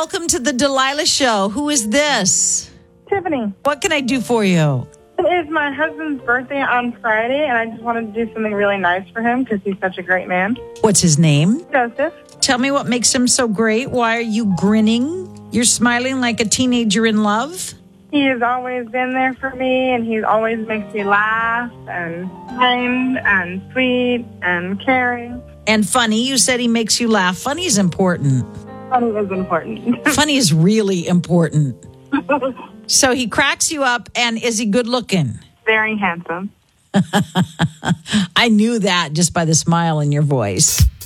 welcome to the Delilah Show. Who is this? Tiffany. What can I do for you? It is my husband's birthday on Friday, and I just wanted to do something really nice for him because he's such a great man. What's his name? Joseph. Tell me what makes him so great. Why are you grinning? You're smiling like a teenager in love? He has always been there for me, and he always makes me laugh and kind and sweet and caring. And funny. You said he makes you laugh. Funny is important. Funny is important. Funny is really important. So he cracks you up, and is he good looking? Very handsome. I knew that just by the smile in your voice.